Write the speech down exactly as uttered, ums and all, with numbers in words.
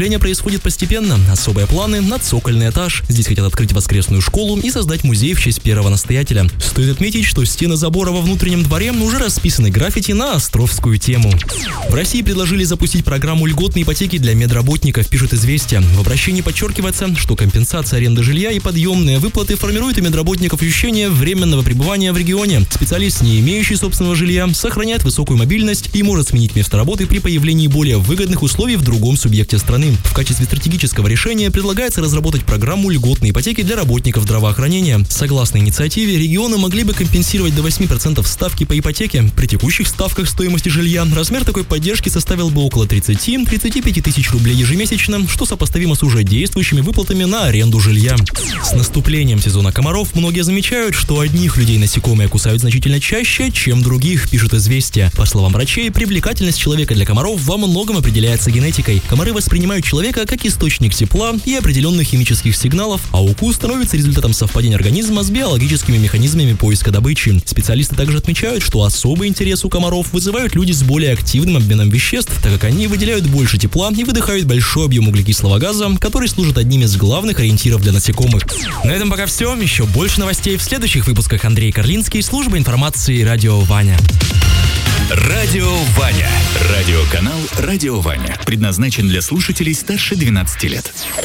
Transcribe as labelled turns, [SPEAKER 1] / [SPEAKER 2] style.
[SPEAKER 1] Расширение происходит постепенно. Особые планы на цокольный этаж. Здесь хотят открыть воскресную школу и создать музей в честь первого настоятеля. Стоит отметить, что стены забора во внутреннем дворе уже расписаны граффити на островскую тему. В России предложили запустить программу льготной ипотеки для медработников, пишет «Известия». В обращении подчеркивается, что компенсация аренды жилья и подъемные выплаты формируют у медработников ощущение временного пребывания в регионе. Специалист, не имеющий собственного жилья, сохраняет высокую мобильность и может сменить место работы при появлении более выгодных условий в другом субъекте страны. В качестве стратегического решения предлагается разработать программу льготной ипотеки для работников здравоохранения. Согласно инициативе, регионы могли бы компенсировать до восьми процентов ставки по ипотеке. При текущих ставках стоимости жилья размер такой поддержки составил бы около тридцати-тридцати пяти тысяч рублей ежемесячно, что сопоставимо с уже действующими выплатами на аренду жилья. С наступлением сезона комаров многие замечают, что одних людей насекомые кусают значительно чаще, чем других, пишут «Известия». По словам врачей, привлекательность человека для комаров во многом определяется генетикой. Комары воспринимают человека как источник тепла и определенных химических сигналов, а укус становится результатом совпадения организма с биологическими механизмами поиска добычи. Специалисты также отмечают, что особый интерес у комаров вызывают люди с более активным обменом веществ, так как они выделяют больше тепла и выдыхают большой объем углекислого газа, который служит одним из главных ориентиров для насекомых. На этом пока все. Еще больше новостей в следующих выпусках. Андрей Карлинский, служба информации «Радио Ваня».
[SPEAKER 2] Радио Ваня. Радиоканал «Радио Ваня». Предназначен для слушателей старше двенадцати лет.